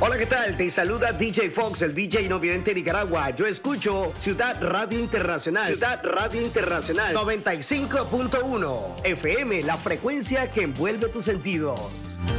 Hola, ¿qué tal? Te saluda DJ Fox, el DJ no vidente de Nicaragua. Yo escucho Ciudad Radio Internacional. Ciudad Radio Internacional 95.1 FM, la frecuencia que envuelve tus sentidos.